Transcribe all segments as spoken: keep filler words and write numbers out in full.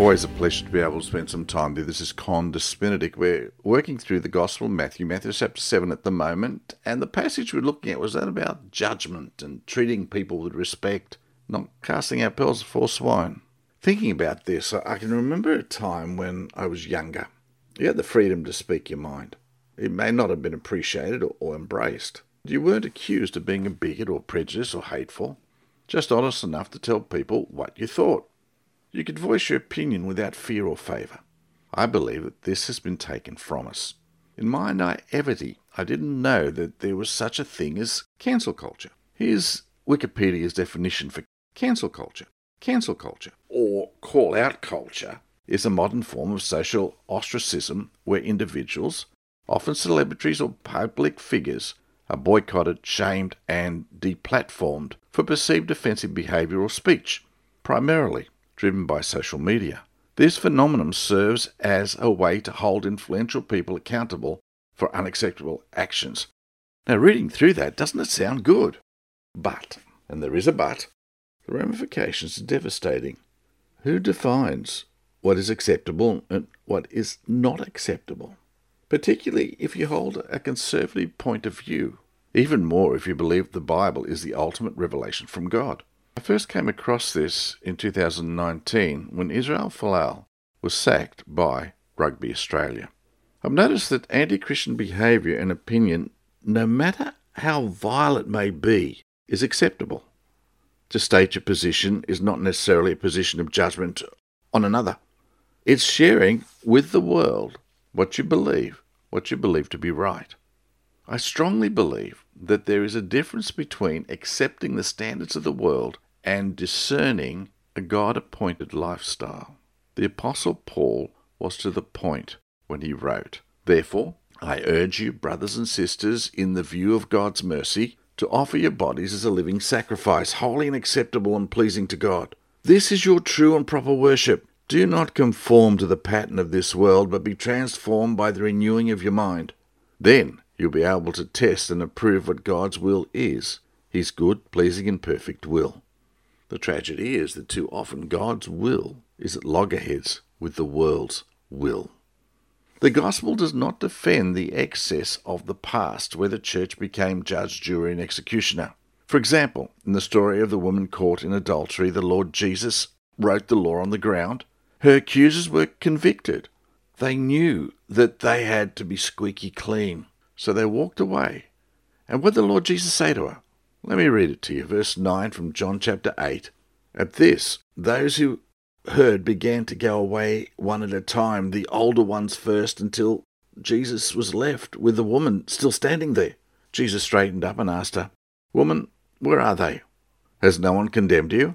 Always a pleasure to be able to spend some time there. This is Condas Benedict. We're working through the Gospel of Matthew, Matthew chapter seven at the moment, and the passage we're looking at was that about judgment and treating people with respect, not casting our pearls before swine. Thinking about this, I can remember a time when I was younger. You had the freedom to speak your mind. It may not have been appreciated or, or embraced. You weren't accused of being a bigot or prejudiced or hateful, just honest enough to tell people what you thought. You could voice your opinion without fear or favour. I believe that this has been taken from us. In my naivety, I didn't know that there was such a thing as cancel culture. Here's Wikipedia's definition for cancel culture. Cancel culture, or call-out culture, is a modern form of social ostracism where individuals, often celebrities or public figures, are boycotted, shamed and deplatformed for perceived offensive behaviour or speech, primarily driven by social media. This phenomenon serves as a way to hold influential people accountable for unacceptable actions. Now, reading through that, doesn't it sound good? But, and there is a but, the ramifications are devastating. Who defines what is acceptable and what is not acceptable? Particularly if you hold a conservative point of view. Even more if you believe the Bible is the ultimate revelation from God. I first came across this in two thousand nineteen when Israel Folau was sacked by Rugby Australia. I've noticed that anti-Christian behaviour and opinion, no matter how vile it may be, is acceptable. To state your position is not necessarily a position of judgment on another. It's sharing with the world what you believe, what you believe to be right. I strongly believe that there is a difference between accepting the standards of the world and discerning a God-appointed lifestyle. The Apostle Paul was to the point when he wrote, "Therefore, I urge you, brothers and sisters, in the view of God's mercy, to offer your bodies as a living sacrifice, holy and acceptable and pleasing to God. This is your true and proper worship. Do not conform to the pattern of this world, but be transformed by the renewing of your mind. Then you'll be able to test and approve what God's will is, his good, pleasing and perfect will." The tragedy is that too often God's will is at loggerheads with the world's will. The gospel does not defend the excess of the past where the church became judge, jury and executioner. For example, in the story of the woman caught in adultery, the Lord Jesus wrote the law on the ground. Her accusers were convicted. They knew that they had to be squeaky clean, so they walked away. And what did the Lord Jesus say to her? Let me read it to you, verse nine from John chapter eight. At this, those who heard began to go away one at a time, the older ones first, until Jesus was left with the woman still standing there. Jesus straightened up and asked her, "Woman, where are they? Has no one condemned you?"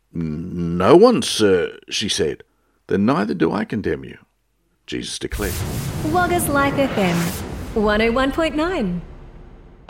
"No one, sir," she said. "Then neither do I condemn you," Jesus declared. Wagga's Life F M, one oh one point nine.